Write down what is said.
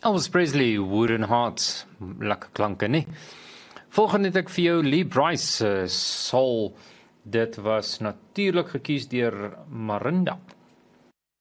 Elvis Presley, Wooden Hearts, lekker klanke, nie? Volgende het ek vir jou Lee Brice, Soul. Dit was natuurlik gekies deur Marinda.